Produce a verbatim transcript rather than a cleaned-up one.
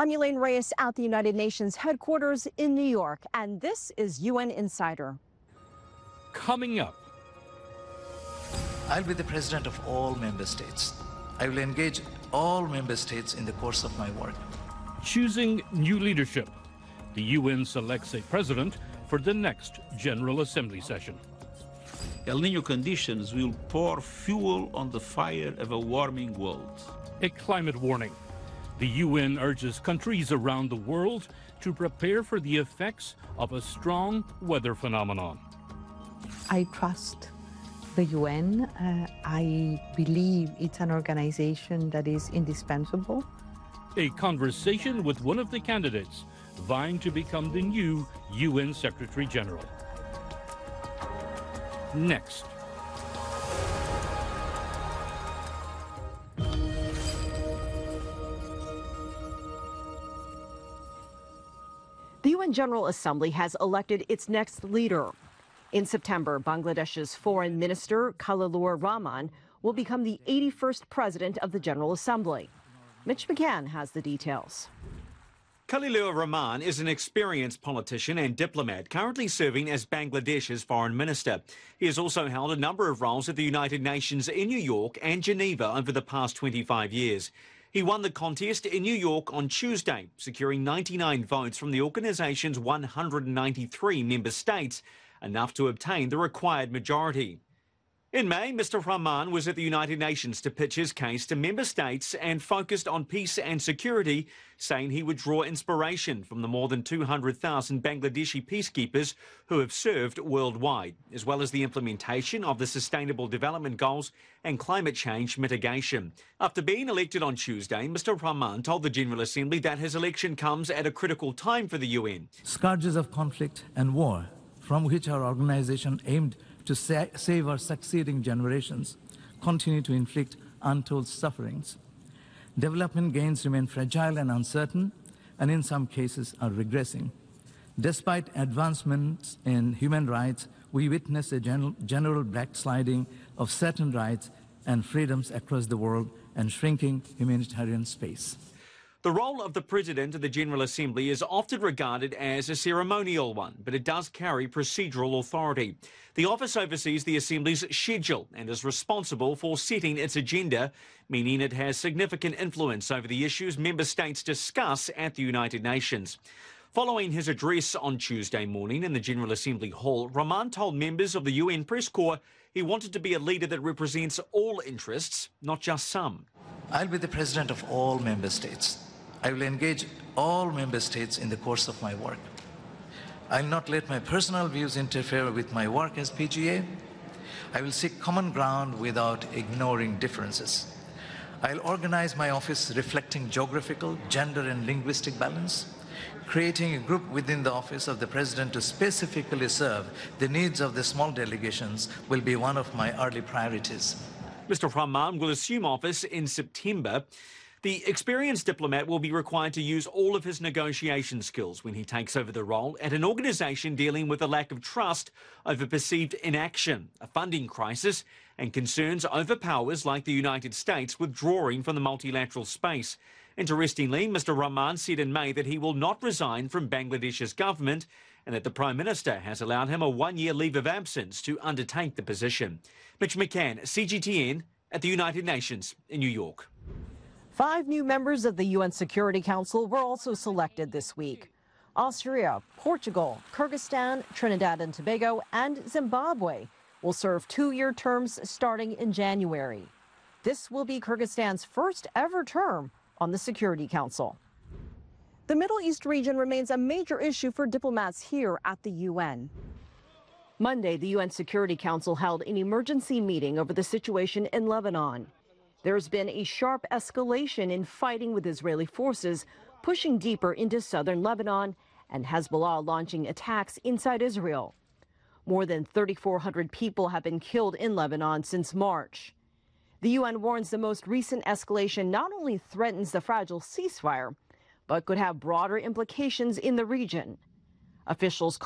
I'm Elaine Reyes at the United Nations headquarters in New York, and this is U N Insider. Coming up. I'll be the president of all member states. I will engage all member states in the course of my work. Choosing new leadership. The U N selects a president for the next General Assembly session. El Niño conditions will pour fuel on the fire of a warming world. A climate warning. The U N urges countries around the world to prepare for the effects of a strong weather phenomenon. I trust the U N. Uh, I believe it's an organization that is indispensable. A conversation with one of the candidates vying to become the new U N Secretary General. Next. The U N General Assembly has elected its next leader. In September, Bangladesh's Foreign Minister Khalilur Rahman will become the eighty-first president of the General Assembly. Mitch McCann has the details. Khalilur Rahman is an experienced politician and diplomat currently serving as Bangladesh's foreign minister. He has also held a number of roles at the United Nations in New York and Geneva over the past twenty-five years. He won the contest in New York on Tuesday, securing ninety-nine votes from the organization's one hundred ninety-three member states, enough to obtain the required majority. In May, Mister Rahman was at the United Nations to pitch his case to member states and focused on peace and security, saying he would draw inspiration from the more than two hundred thousand Bangladeshi peacekeepers who have served worldwide, as well as the implementation of the Sustainable Development Goals and climate change mitigation. After being elected on Tuesday, Mister Rahman told the General Assembly that his election comes at a critical time for the U N. Scourges of conflict and war, from which our organization aimed to sa save our succeeding generations, continue to inflict untold sufferings. Development gains remain fragile and uncertain, and in some cases are regressing. Despite advancements in human rights, we witness a general, general backsliding of certain rights and freedoms across the world and shrinking humanitarian space. The role of the President of the General Assembly is often regarded as a ceremonial one, but it does carry procedural authority. The office oversees the Assembly's schedule and is responsible for setting its agenda, meaning it has significant influence over the issues member states discuss at the United Nations. Following his address on Tuesday morning in the General Assembly Hall, Rahman told members of the U N Press Corps he wanted to be a leader that represents all interests, not just some. I'll be the president of all member states. I will engage all member states in the course of my work. I'll not let my personal views interfere with my work as P G A. I will seek common ground without ignoring differences. I'll organize my office reflecting geographical, gender, and linguistic balance. Creating a group within the office of the president to specifically serve the needs of the small delegations will be one of my early priorities. Mister Rahman will assume office in September. The experienced diplomat will be required to use all of his negotiation skills when he takes over the role at an organisation dealing with a lack of trust over perceived inaction, a funding crisis, and concerns over powers like the United States withdrawing from the multilateral space. Interestingly, Mister Rahman said in May that he will not resign from Bangladesh's government and that the Prime Minister has allowed him a one-year leave of absence to undertake the position. Mitch McCann, C G T N, at the United Nations in New York. Five new members of the U N Security Council were also selected this week. Austria, Portugal, Kyrgyzstan, Trinidad and Tobago, and Zimbabwe will serve two-year terms starting in January. This will be Kyrgyzstan's first ever term on the Security Council. The Middle East region remains a major issue for diplomats here at the U N. Monday, the U N Security Council held an emergency meeting over the situation in Lebanon. There's been a sharp escalation in fighting with Israeli forces, pushing deeper into southern Lebanon, and Hezbollah launching attacks inside Israel. More than thirty-four hundred people have been killed in Lebanon since March. The U N warns the most recent escalation not only threatens the fragile ceasefire, but could have broader implications in the region. Officials